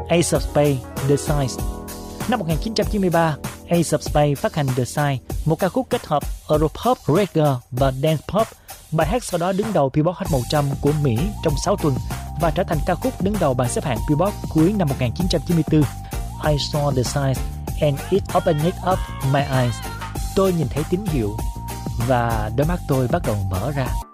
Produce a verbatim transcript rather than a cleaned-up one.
Ace of Spades, The Signs. Năm một nghìn chín trăm chín mươi ba, Ace of Spades phát hành The Signs, một ca khúc kết hợp Europop, Reggae và Dance Pop. Bài hát sau đó đứng đầu Billboard Hot một trăm của Mỹ trong sáu tuần và trở thành ca khúc đứng đầu bảng xếp hạng Billboard cuối năm một nghìn chín trăm chín mươi tư. I saw the signs and it opened up my eyes. Tôi nhìn thấy tín hiệu và đôi mắt tôi bắt đầu mở ra.